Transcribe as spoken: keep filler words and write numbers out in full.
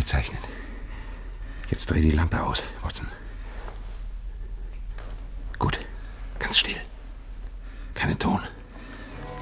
zeichnen. Jetzt dreh die Lampe aus, Watson. Gut, ganz still.